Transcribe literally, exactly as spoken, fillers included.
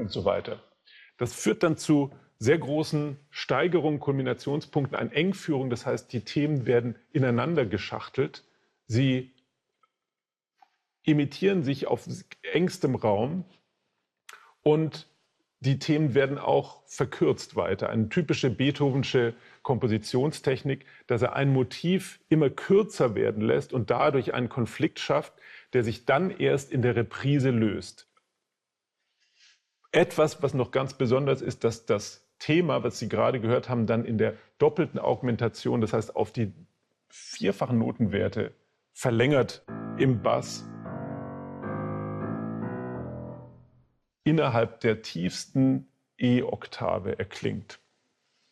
und so weiter. Das führt dann zu sehr großen Steigerungen, Kulminationspunkten, an Engführung. Das heißt, die Themen werden ineinander geschachtelt. Sie imitieren sich auf engstem Raum und die Themen werden auch verkürzt weiter. Eine typische Beethovensche Kompositionstechnik, dass er ein Motiv immer kürzer werden lässt und dadurch einen Konflikt schafft, der sich dann erst in der Reprise löst. Etwas, was noch ganz besonders ist, dass das Thema, was Sie gerade gehört haben, dann in der doppelten Augmentation, das heißt auf die vierfachen Notenwerte verlängert im Bass, innerhalb der tiefsten E-Oktave erklingt.